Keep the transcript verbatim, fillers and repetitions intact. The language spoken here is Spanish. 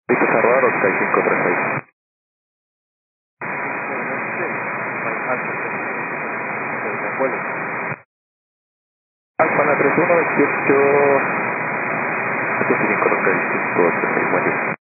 Listo, cerrado, Sky cinco tres seis. Alfa treinta y uno, veintiocho, setenta y cinco, Sky cinco tres seis, buen día.